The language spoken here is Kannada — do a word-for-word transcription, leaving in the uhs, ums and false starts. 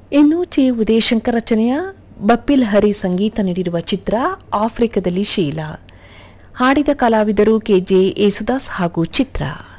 ಇನ್ನು ಚೆ ಉದಯಶಂಕರ್ ರಚನೆಯ ಬಪ್ಪಿಲ್ ಹರಿ ಸಂಗೀತ ನೀಡಿರುವ ಚಿತ್ರ ಆಫ್ರಿಕಾದಲ್ಲಿ ಶೀಲಾ. ಹಾಡಿದ ಕಲಾವಿದರು ಕೆಜೆ ಯೇಸುದಾಸ್ ಹಾಗೂ ಚಿತ್ರ.